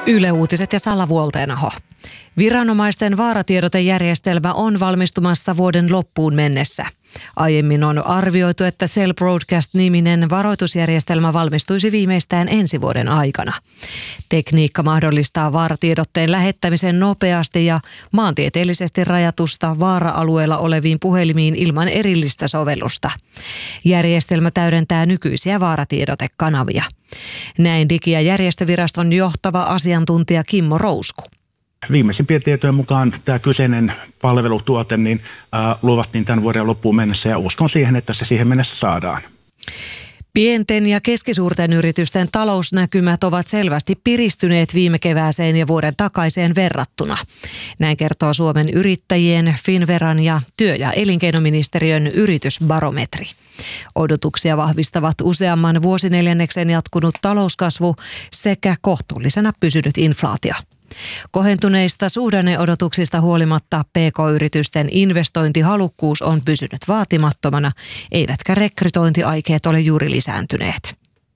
Yle Uutiset ja Salla Vuolteenaho. Viranomaisten vaaratiedotejärjestelmä on valmistumassa vuoden loppuun mennessä. Aiemmin on arvioitu, että Cell Broadcast-niminen varoitusjärjestelmä valmistuisi viimeistään ensi vuoden aikana. Tekniikka mahdollistaa vaaratiedotteen lähettämisen nopeasti ja maantieteellisesti rajatusta vaara-alueella oleviin puhelimiin ilman erillistä sovellusta. Järjestelmä täydentää nykyisiä vaaratiedotekanavia. Näin Digi- ja järjestöviraston johtava asiantuntija Kimmo Rousku. Viimeisimpien tietojen mukaan tämä kyseinen palvelutuote luvattiin tämän vuoden loppuun mennessä ja uskon siihen, että se siihen mennessä saadaan. Pienten ja keskisuurten yritysten talousnäkymät ovat selvästi piristyneet viime kevääseen ja vuoden takaiseen verrattuna. Näin kertoo Suomen yrittäjien, Finnveran ja työ- ja elinkeinoministeriön yritysbarometri. Odotuksia vahvistavat useamman vuosineljänneksen jatkunut talouskasvu sekä kohtuullisena pysynyt inflaatio. Kohentuneista suhdanneodotuksista huolimatta PK-yritysten investointihalukkuus on pysynyt vaatimattomana, eivätkä rekrytointiaikeet ole juuri lisääntyneet.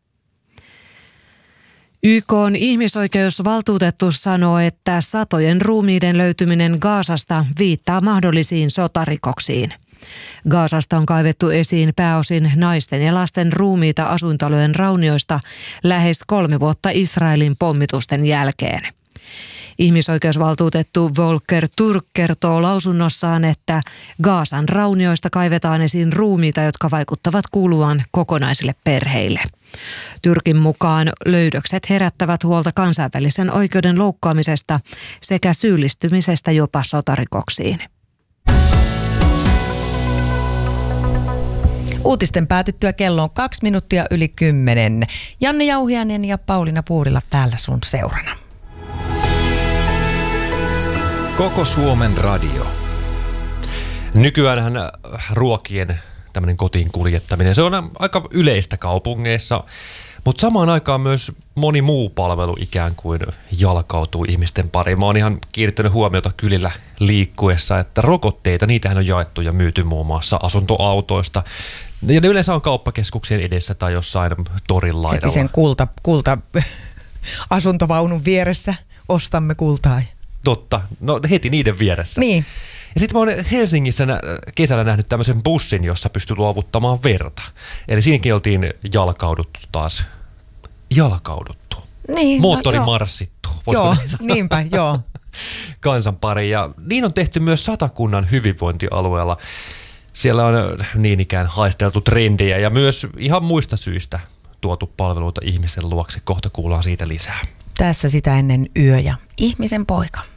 YK:n ihmisoikeusvaltuutettu sanoo, että satojen ruumiiden löytyminen Gazasta viittaa mahdollisiin sotarikoksiin. Gazasta on kaivettu esiin pääosin naisten ja lasten ruumiita asuintalojen raunioista lähes 3 vuotta Israelin pommitusten jälkeen. Ihmisoikeusvaltuutettu Volker Turk kertoo lausunnossaan, että Gazan raunioista kaivetaan esiin ruumiita, jotka vaikuttavat kuuluvan kokonaisille perheille. Turkin mukaan löydökset herättävät huolta kansainvälisen oikeuden loukkaamisesta sekä syyllistymisestä jopa sotarikoksiin. Uutisten päätyttyä kello on 2 minuuttia yli 10. Janne Jauhiainen ja Pauliina Puurila täällä sun seurana. Koko Suomen radio. Nykyäänhän ruokien tämmöinen kotiin kuljettaminen, se on aika yleistä kaupungeissa, mutta samaan aikaan myös moni muu palvelu ikään kuin jalkautuu ihmisten pariin. Mä oon ihan kiinnittänyt huomiota kylillä liikkuessa, että rokotteita, niitähän on jaettu ja myyty muun muassa asuntoautoista. Ja ne yleensä on kauppakeskuksien edessä tai jossain torin laidalla. Heti sen kulta asuntovaunun vieressä ostamme kultaa. Totta, no heti niiden vieressä. Niin. Ja sitten mä oon Helsingissä kesällä nähnyt tämmöisen bussin, jossa pystyy luovuttamaan verta. Eli siinäkin oltiin jalkauduttu. Niin, moottori marssittu. Joo, niinpä, joo. Kansan pari. Ja niin on tehty myös Satakunnan hyvinvointialueella. Siellä on niin ikään haisteltu trendejä ja myös ihan muista syistä tuotu palveluita ihmisten luokse. Kohta kuullaan siitä lisää. Tässä sitä ennen yö ja ihmisen poika.